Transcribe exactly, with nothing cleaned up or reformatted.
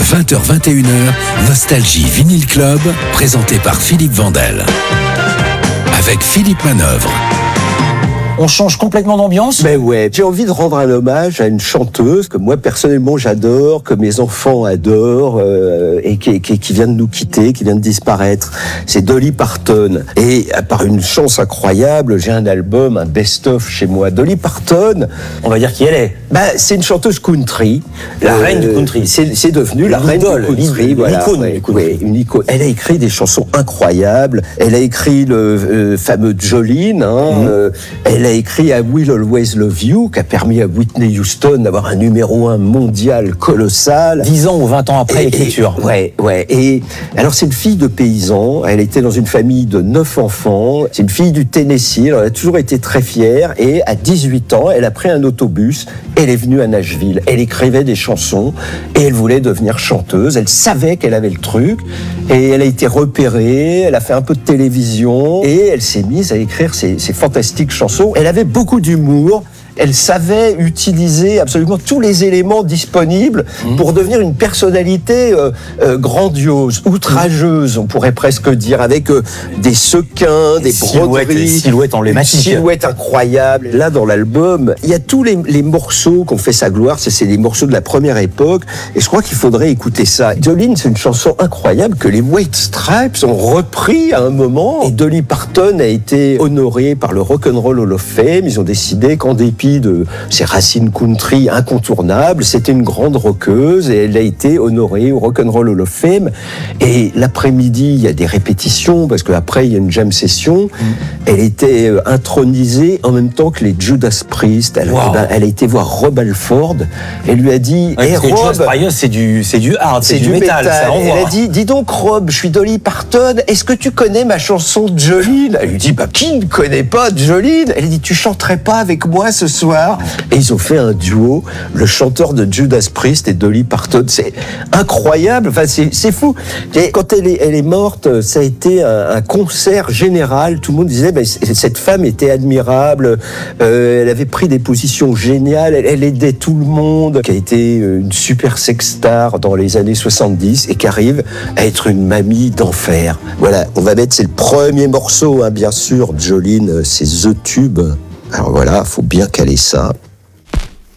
vingt heures vingt et une heures, Nostalgie Vinyl Club, présenté par Philippe Vandel. Avec Philippe Manœuvre. On change complètement d'ambiance. Ben ouais, j'ai envie de rendre un hommage à une chanteuse que moi personnellement j'adore, que mes enfants adorent euh, et qui, qui, qui vient de nous quitter, qui vient de disparaître. C'est Dolly Parton. Et par une chance incroyable, j'ai un album, un best-of chez moi. Dolly Parton, on va dire qui elle est. Ben, c'est une chanteuse country. La euh, reine du country. C'est, c'est devenu la reine du country. Une voilà, icône, ouais, du country. Ouais, une icône. Elle a écrit des chansons incroyables. Elle a écrit le euh, fameux Jolene. Hein, mmh. euh, elle a écrit I Will Always Love You, qui a permis à Whitney Houston d'avoir un numéro un mondial colossal. dix ans ou vingt ans après et, l'écriture. Et, ouais, ouais. Et alors, c'est une fille de paysan. Elle était dans une famille de neuf enfants. C'est une fille du Tennessee. Alors, elle a toujours été très fière. Et à dix-huit ans, elle a pris un autobus. Elle est venue à Nashville. Elle écrivait des chansons et elle voulait devenir chanteuse. Elle savait qu'elle avait le truc. Et elle a été repérée. Elle a fait un peu de télévision. Et elle s'est mise à écrire ces, ces fantastiques chansons. Elle avait beaucoup d'humour. Elle savait utiliser absolument tous les éléments disponibles mmh. pour devenir une personnalité euh, euh, grandiose, outrageuse, on pourrait presque dire, avec euh, des sequins, des broderies, des silhouettes emblématiques, silhouettes incroyables. Là, dans l'album, il y a tous les, les morceaux qu'on fait sa gloire. C'est, c'est les morceaux de la première époque, et je crois qu'il faudrait écouter ça. Jolene, c'est une chanson incroyable que les White Stripes ont repris à un moment. Et Dolly Parton a été honorée par le Rock and Roll Hall of Fame. Ils ont décidé qu'en dépit de ses racines country incontournables, c'était une grande rockeuse et elle a été honorée au Rock and Roll Hall of Fame. Et l'après-midi, il y a des répétitions parce qu'après il y a une jam session. Mm. Elle était intronisée en même temps que les Judas Priest. Elle, wow. eh ben, elle a été voir Rob Halford. Elle lui a dit, ouais, hey, Rob, Judas Priest, c'est du c'est du hard, c'est, c'est du, du métal. Ça elle a dit, dis donc Rob, je suis Dolly Parton. Est-ce que tu connais ma chanson Jolene? Elle lui dit, bah qui ne connaît pas Jolene? Elle dit, tu chanterais pas avec moi ce soir? Et ils ont fait un duo, le chanteur de Judas Priest et Dolly Parton. C'est incroyable, enfin, c'est, c'est fou. Et quand elle est, elle est morte, ça a été un, un concert général. Tout le monde disait, ben, cette femme était admirable, euh, elle avait pris des positions géniales, elle, elle aidait tout le monde, qui a été une super sex star dans les années soixante-dix et qui arrive à être une mamie d'enfer. Voilà, on va mettre, c'est le premier morceau, hein, bien sûr, Jolene, c'est The Tube. Alors voilà, faut bien caler ça.